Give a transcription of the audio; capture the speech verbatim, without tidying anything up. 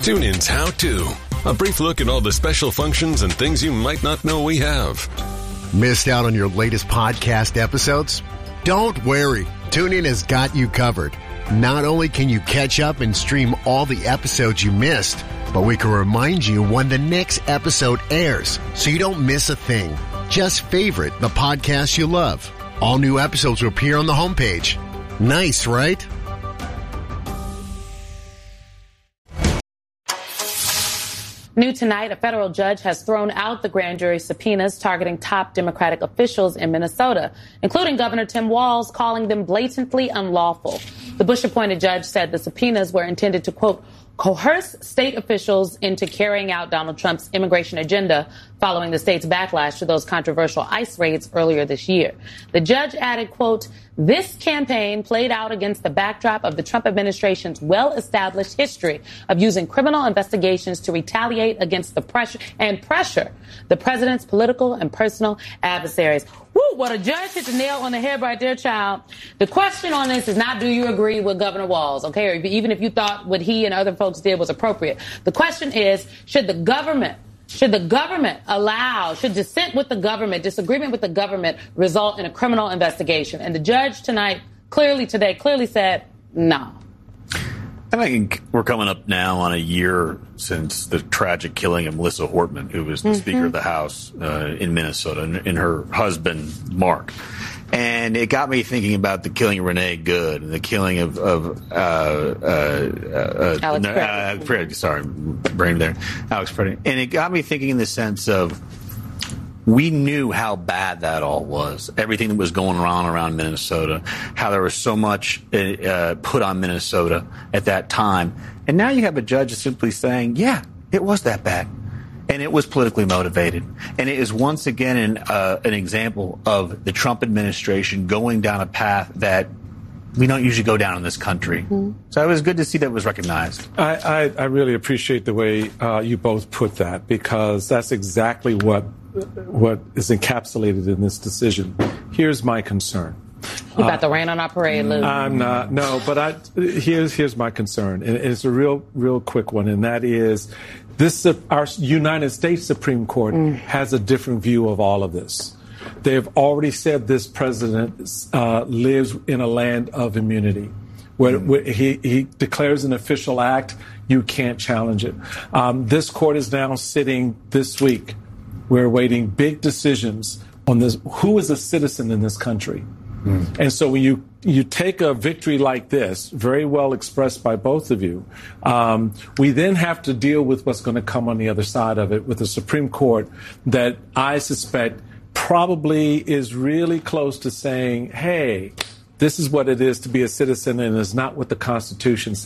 TuneIn's How To. A brief look at all the special functions and things you might not know we have. Missed out on your latest podcast episodes? Don't worry. TuneIn has got you covered. Not only can you catch up and stream all the episodes you missed, but we can remind you when the next episode airs so you don't miss a thing. Just favorite the podcast you love. All new episodes will appear on the homepage. Nice, right? New tonight, a federal judge has thrown out the grand jury subpoenas targeting top Democratic officials in Minnesota, including Governor Tim Walz, calling them blatantly unlawful. The Bush-appointed judge said the subpoenas were intended to, quote, coerce state officials into carrying out Donald Trump's immigration agenda following the state's backlash to those controversial ICE raids earlier this year. The judge added, quote, this campaign played out against the backdrop of the Trump administration's well-established history of using criminal investigations to retaliate against the pressure and pressure the president's political and personal adversaries. Woo, what a judge hit the nail on the head right there, child. The question on this is not do you agree with Governor Walz, okay, or even if you thought what he and other folks did was appropriate. The question is, should the government Should the government allow, should dissent with the government, disagreement with the government result in a criminal investigation? And the judge tonight, clearly today, clearly said no. I think we're coming up now on a year since the tragic killing of Melissa Hortman, who was the mm-hmm. Speaker of the House uh, in Minnesota, and, and her husband, Mark. And it got me thinking about the killing of Renee Good and the killing of, of uh, uh, uh, Alex no, uh, Preddy. Sorry, brain there. Alex Preddy. And it got me thinking in the sense of we knew how bad that all was, everything that was going on around Minnesota, how there was so much uh, put on Minnesota at that time. And now you have a judge simply saying, yeah, it was that bad. And it was politically motivated. And it is once again an, uh, an example of the Trump administration going down a path that we don't usually go down in this country. Mm-hmm. So it was good to see that it was recognized. I, I, I really appreciate the way uh, you both put that, because that's exactly what what is encapsulated in this decision. Here's my concern. You about uh, to rain on our parade, Lou. I'm not. No, but I, here's here's my concern, and it's a real real quick one, and that is this: our United States Supreme Court mm. has a different view of all of this. They've already said this president uh, lives in a land of immunity, where, mm. where he, he declares an official act, you can't challenge it. Um, this court is now sitting this week. We're awaiting big decisions on this. Who is a citizen in this country? Mm. And so when you, you take a victory like this, very well expressed by both of you, um, we then have to deal with what's going to come on the other side of it with the Supreme Court that I suspect probably is really close to saying, hey, this is what it is to be a citizen and is not what the Constitution says.